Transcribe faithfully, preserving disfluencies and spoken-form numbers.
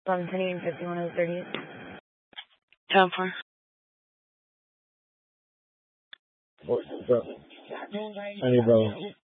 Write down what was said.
eleven twenty-eight fifty-one oh thirty-eight. ten four. What, bro? I need, bro.